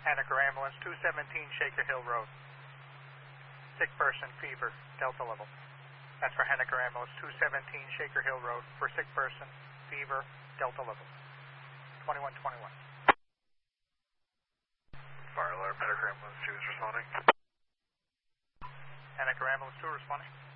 Henniker Ambulance 217 Shaker Hill Road. Sick person, fever, Delta level. That's for Henniker Ambulance 217 Shaker Hill Road for sick person, fever, Delta level. 2121. Fire alarm, Henniker Ambulance 2 is responding. Henniker Ambulance 2 responding.